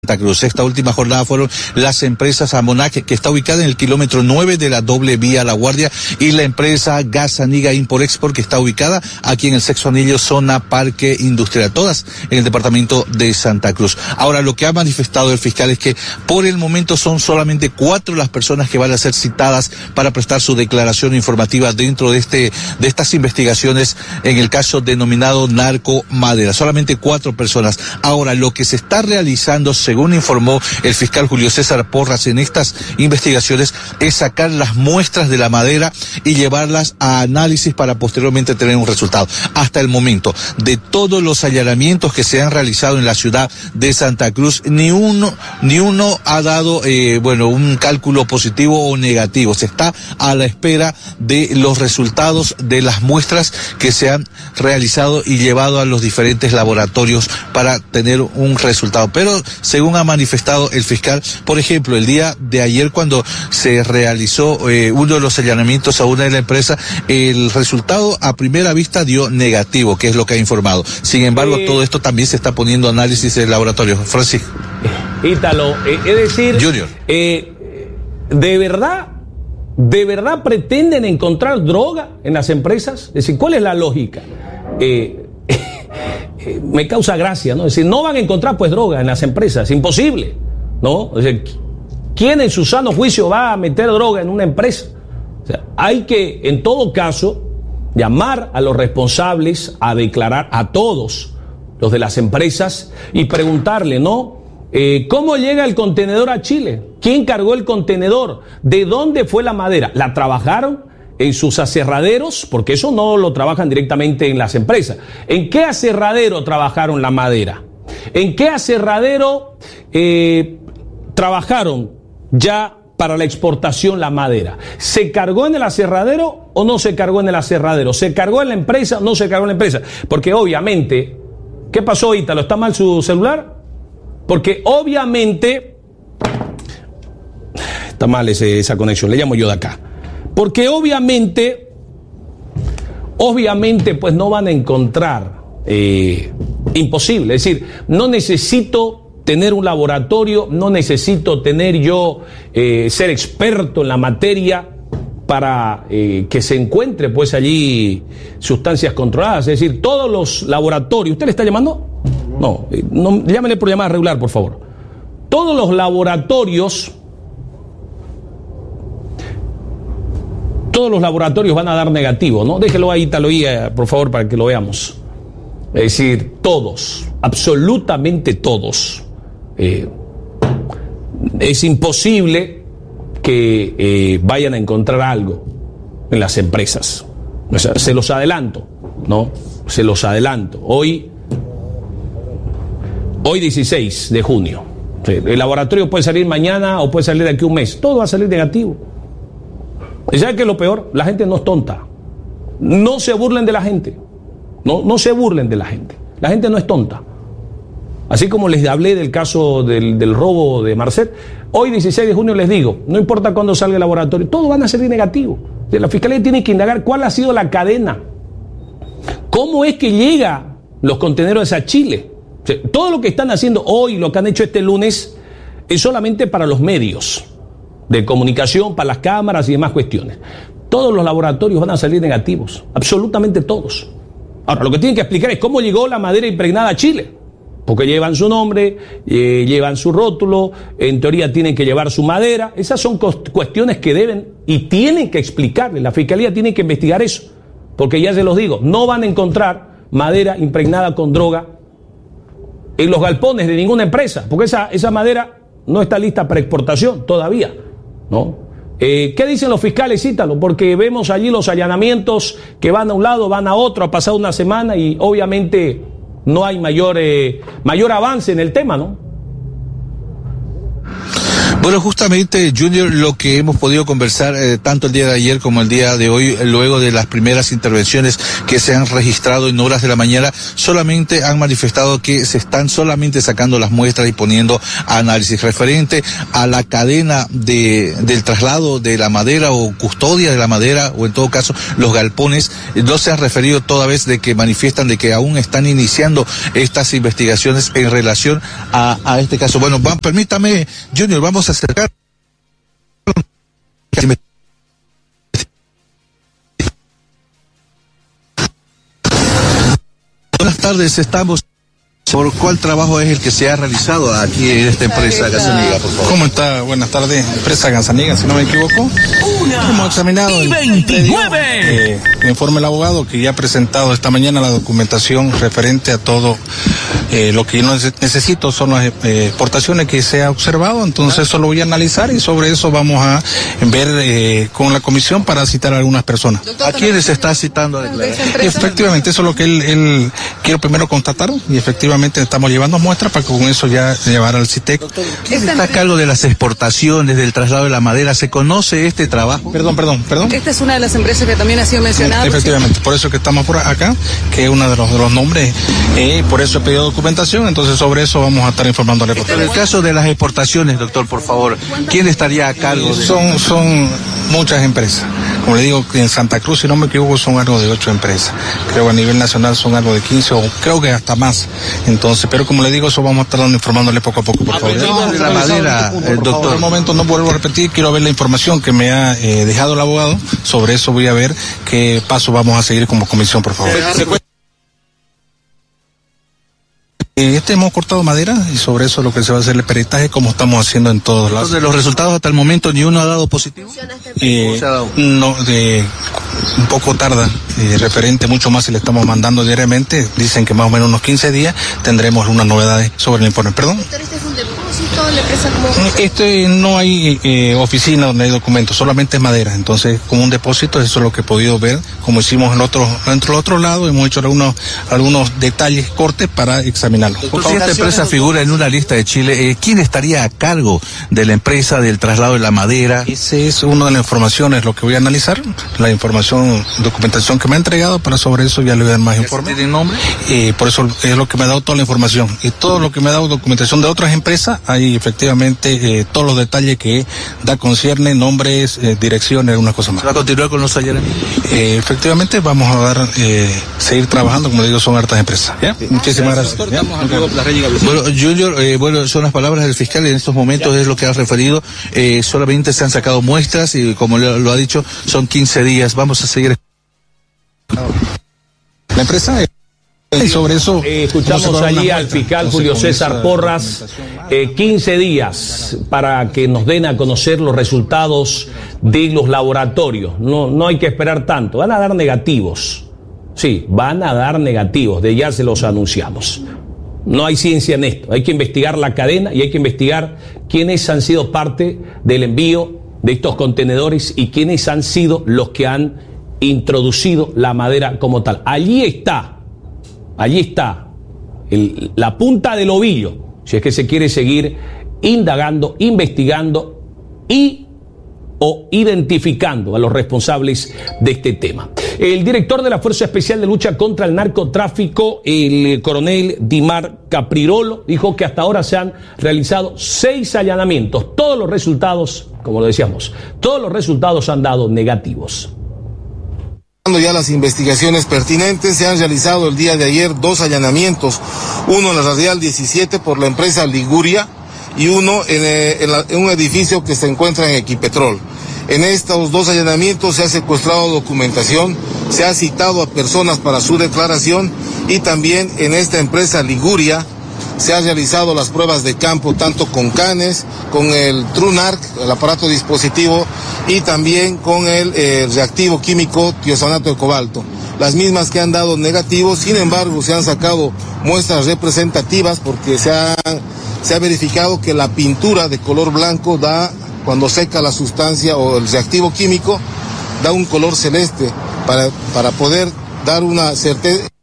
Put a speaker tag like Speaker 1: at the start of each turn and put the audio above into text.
Speaker 1: Santa Cruz. Esta última jornada fueron las empresas Amonac, que está ubicada en el kilómetro 9 de la doble vía La Guardia, y la empresa Gasaniga Import-Export, que está ubicada aquí en el Sexto Anillo, zona Parque Industrial, todas en el departamento de Santa Cruz. Ahora, lo que ha manifestado el fiscal es que por el momento son solamente 4 las personas que van a ser citadas para prestar su declaración informativa dentro de estas investigaciones en el caso denominado Narco Madera. Solamente 4 personas. Ahora, lo que se está realizando, según informó el fiscal Julio César Porras, en estas investigaciones es sacar las muestras de la madera y llevarlas a análisis para posteriormente tener un resultado. Hasta el momento, de todos los allanamientos que se han realizado en la ciudad de Santa Cruz, ni uno ha dado un cálculo positivo o negativo. Se está a la espera de los resultados de las muestras que se han realizado y llevado a los diferentes laboratorios para tener un resultado. Pero según ha manifestado el fiscal, por ejemplo, el día de ayer, cuando se realizó uno de los allanamientos a una de las empresas, el resultado a primera vista dio negativo, que es lo que ha informado. Sin embargo, todo esto también se está poniendo análisis en el laboratorio. Francisco.
Speaker 2: Ítalo, es decir,
Speaker 1: Junior.
Speaker 2: ¿De verdad pretenden encontrar droga en las empresas? Es decir, ¿cuál es la lógica? Me causa gracia, ¿no? Es decir, no van a encontrar pues droga en las empresas, imposible, ¿no? Es decir, ¿quién en su sano juicio va a meter droga en una empresa? O sea, hay que, en todo caso, llamar a los responsables a declarar, a todos los de las empresas, y preguntarle, ¿no? ¿Cómo llega el contenedor a Chile? ¿Quién cargó el contenedor? ¿De dónde fue la madera? ¿La trabajaron en sus aserraderos? Porque eso no lo trabajan directamente en las empresas. ¿En qué aserradero trabajaron la madera? ¿En qué aserradero trabajaron ya para la exportación la madera? ¿Se cargó en el aserradero o no se cargó en el aserradero? ¿Se cargó en la empresa o no se cargó en la empresa? Porque obviamente, ¿qué pasó, Ítalo? ¿Está mal su celular? Porque obviamente está mal esa conexión, le llamo yo de acá. Porque obviamente pues no van a encontrar, imposible. Es decir, no necesito tener un laboratorio, no necesito tener yo ser experto en la materia para que se encuentre pues allí sustancias controladas. Es decir, todos los laboratorios. ¿Usted le está llamando? No, llámele por llamada regular, por favor. Todos los laboratorios van a dar negativo, ¿no? Déjelo ahí, Ítalo, por favor, para que lo veamos. Es decir, todos, absolutamente todos. Es imposible que vayan a encontrar algo en las empresas. O sea, se los adelanto, ¿no? Se los adelanto. Hoy 16 de junio. El laboratorio puede salir mañana o puede salir de aquí a un mes. Todo va a salir negativo. ¿Y sabe qué es lo peor? La gente no es tonta. No se burlen de la gente. No se burlen de la gente. La gente no es tonta. Así como les hablé del caso del robo de Marcet, hoy 16 de junio les digo, no importa cuándo salga el laboratorio, todos van a salir negativos. La Fiscalía tiene que indagar cuál ha sido la cadena. ¿Cómo es que llegan los contenedores a Chile? O sea, todo lo que están haciendo hoy, lo que han hecho este lunes, es solamente para los medios de comunicación, para las cámaras y demás cuestiones. Todos los laboratorios van a salir negativos, absolutamente todos. Ahora, lo que tienen que explicar es cómo llegó la madera impregnada a Chile, porque llevan su nombre, llevan su rótulo, en teoría tienen que llevar su madera. Esas son cuestiones que deben y tienen que explicarle. La Fiscalía tiene que investigar eso, porque ya se los digo, no van a encontrar madera impregnada con droga en los galpones de ninguna empresa, porque esa madera no está lista para exportación todavía, ¿no? ¿Qué dicen los fiscales? Ítalo, porque vemos allí los allanamientos que van a un lado, van a otro, ha pasado una semana y obviamente no hay mayor avance en el tema, ¿no?
Speaker 1: Bueno, justamente, Junior, lo que hemos podido conversar tanto el día de ayer como el día de hoy, luego de las primeras intervenciones que se han registrado en horas de la mañana, solamente han manifestado que se están solamente sacando las muestras y poniendo análisis referente a la cadena del traslado de la madera o custodia de la madera, o en todo caso los galpones. No se han referido toda vez de que manifiestan de que aún están iniciando estas investigaciones en relación a este caso. Bueno, permítame, Junior, vamos a acercar. Buenas tardes, estamos. ¿Por cuál trabajo es el que se ha realizado aquí en esta empresa Gazzaniga, por favor?
Speaker 3: ¿Cómo está? Buenas tardes, empresa Gazzaniga, si no me equivoco. Hemos examinado el informe del abogado que ya ha presentado esta mañana la documentación referente a todo lo que yo necesito son las exportaciones que se ha observado, entonces eso lo voy a analizar y sobre eso vamos a ver con la comisión para citar a algunas personas.
Speaker 1: ¿A quiénes se está citando a declarar?
Speaker 3: Efectivamente, eso es lo que él quiero primero constatar y efectivamente estamos llevando muestras para con eso ya llevar al CITEC.
Speaker 1: ¿Quién está a cargo de las exportaciones, del traslado de la madera? ¿Se conoce este trabajo?
Speaker 3: Perdón.
Speaker 4: Esta es una de las empresas que también ha sido mencionada.
Speaker 3: Efectivamente, por eso que estamos por acá, que es uno de los nombres, por eso he pedido documentación, entonces sobre eso vamos a estar informándole.
Speaker 1: En el caso de las exportaciones, doctor, por favor, ¿quién estaría a cargo?
Speaker 3: Son muchas empresas. Como le digo, en Santa Cruz, si no me equivoco, son algo de 8 empresas. Creo que a nivel nacional son algo de 15 o creo que hasta más. Entonces, pero como le digo, eso vamos a estar informándole poco a poco, por favor.
Speaker 1: De la madera, doctor.
Speaker 3: Por el momento no vuelvo a repetir, quiero ver la información que me ha dejado el abogado. Sobre eso voy a ver qué paso vamos a seguir como comisión, por favor. Hemos cortado madera y sobre eso lo que se va a hacer el peritaje como estamos haciendo en todos lados.
Speaker 1: ¿De los resultados hasta el momento ni uno ha dado positivo?
Speaker 3: No, un poco tarda, referente mucho más si le estamos mandando diariamente, dicen que más o menos unos 15 días tendremos unas novedades sobre el informe. ¿Perdón?
Speaker 4: ¿Este es un depósito? ¿La empresa como...?
Speaker 3: No hay oficina donde hay documentos, solamente es madera, entonces como un depósito, eso es lo que he podido ver, como hicimos entre el otro lado, hemos hecho algunos detalles, cortes para examinarlo.
Speaker 1: Si esta empresa figura en una lista de Chile, ¿quién estaría a cargo de la empresa del traslado de la madera?
Speaker 3: Esa es una de las informaciones, lo que voy a analizar, la documentación que me ha entregado, para sobre eso ya le voy a dar más informe.
Speaker 1: ¿Tiene nombre?
Speaker 3: Por eso es lo que me ha dado toda la información. Y todo lo que me ha dado documentación de otras empresas, hay efectivamente todos los detalles que concierne, nombres, direcciones, una cosa más.
Speaker 1: ¿Va a continuar con los allanamientos?
Speaker 3: Efectivamente vamos a seguir trabajando, como digo, son hartas empresas. ¿Ya? Muchísimas gracias.
Speaker 1: Bueno, Junior, son las palabras del fiscal en estos momentos, es lo que ha referido. Solamente se han sacado muestras y, como lo ha dicho, son 15 días. Vamos a seguir.
Speaker 3: La empresa. Y sobre eso
Speaker 2: escuchamos allí al fiscal Julio César Porras. 15 días para que nos den a conocer los resultados de los laboratorios. No hay que esperar tanto. Van a dar negativos. Sí, van a dar negativos. De ya se los anunciamos. No hay ciencia en esto. Hay que investigar la cadena y hay que investigar quiénes han sido parte del envío de estos contenedores y quiénes han sido los que han introducido la madera como tal. Allí está la punta del ovillo, si es que se quiere seguir indagando, investigando o identificando a los responsables de este tema. El director de la Fuerza Especial de Lucha contra el Narcotráfico, el coronel Dimar Caprirolo, dijo que hasta ahora se han realizado 6 allanamientos. Todos los resultados, como lo decíamos, todos los resultados han dado negativos.
Speaker 5: Ya las investigaciones pertinentes, se han realizado el día de ayer 2 allanamientos, uno en la Radial 17 por la empresa Liguria y uno en un edificio que se encuentra en Equipetrol. En estos 2 allanamientos se ha secuestrado documentación, se ha citado a personas para su declaración y también en esta empresa Liguria se han realizado las pruebas de campo tanto con canes, con el TruNarc, el aparato dispositivo, y también con el reactivo químico tiosanato de cobalto. Las mismas que han dado negativos, sin embargo se han sacado muestras representativas porque se ha verificado que la pintura de color blanco cuando seca la sustancia o el reactivo químico, da un color celeste para poder dar una certeza.